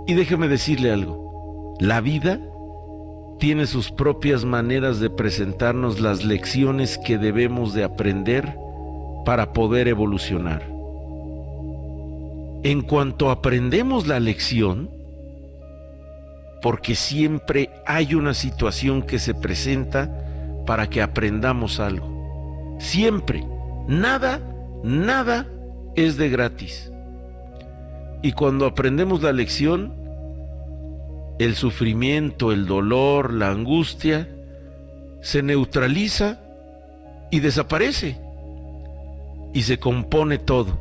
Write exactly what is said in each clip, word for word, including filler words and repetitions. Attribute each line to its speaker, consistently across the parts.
Speaker 1: Y déjeme decirle algo, la vida tiene sus propias maneras de presentarnos las lecciones que debemos de aprender para poder evolucionar. En cuanto aprendemos la lección, porque siempre hay una situación que se presenta para que aprendamos algo. Siempre, nada, nada es de gratis. Y cuando aprendemos la lección, el sufrimiento, el dolor, la angustia, se neutraliza y desaparece. Y se compone todo.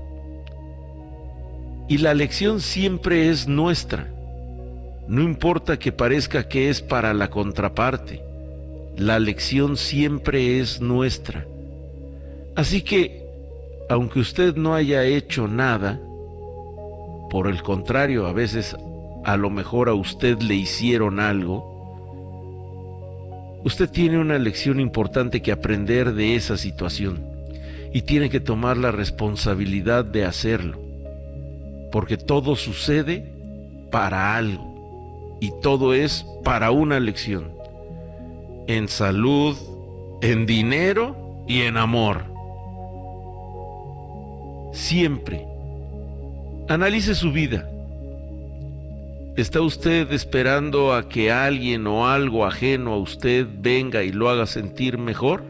Speaker 1: Y la lección siempre es nuestra. No importa que parezca que es para la contraparte. La lección siempre es nuestra. Así que, aunque usted no haya hecho nada, por el contrario, a veces a lo mejor a usted le hicieron algo, usted tiene una lección importante que aprender de esa situación y tiene que tomar la responsabilidad de hacerlo, porque todo sucede para algo y todo es para una lección, en salud, en dinero y en amor. Siempre analice su vida. ¿Está usted esperando a que alguien o algo ajeno a usted venga y lo haga sentir mejor?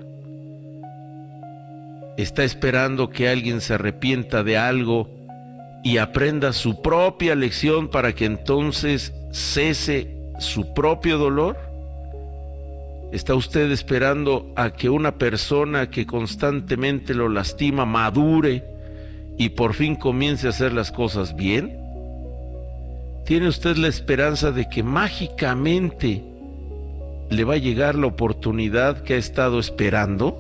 Speaker 1: ¿Está esperando que alguien se arrepienta de algo y aprenda su propia lección para que entonces cese su propio dolor? ¿Está usted esperando a que una persona que constantemente lo lastima madure y por fin comience a hacer las cosas bien? ¿Tiene usted la esperanza de que mágicamente le va a llegar la oportunidad que ha estado esperando?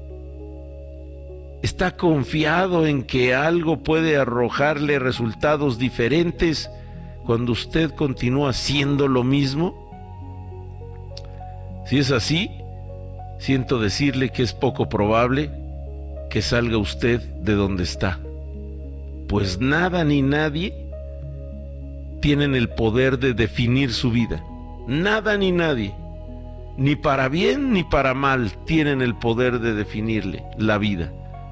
Speaker 1: ¿Está confiado en que algo puede arrojarle resultados diferentes cuando usted continúa haciendo lo mismo? Si es así, siento decirle que es poco probable que salga usted de donde está, pues nada ni nadie tienen el poder de definir su vida. Nada ni nadie, ni para bien ni para mal, tienen el poder de definirle la vida.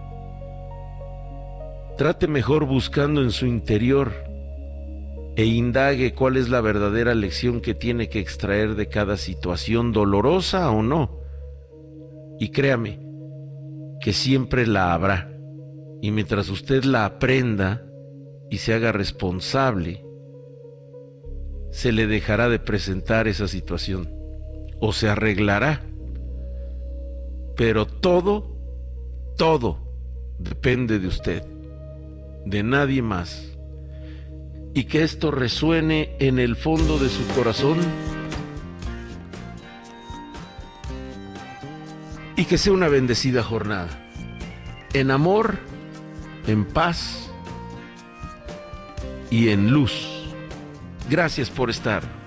Speaker 1: Trate mejor buscando en su interior e indague cuál es la verdadera lección que tiene que extraer de cada situación, dolorosa o no. Y créame que siempre la habrá. Y mientras usted la aprenda y se haga responsable, se le dejará de presentar esa situación o se arreglará. Pero todo, todo depende de usted, de nadie más. Y que esto resuene en el fondo de su corazón y que sea una bendecida jornada, en amor, en paz y en luz. Gracias por estar.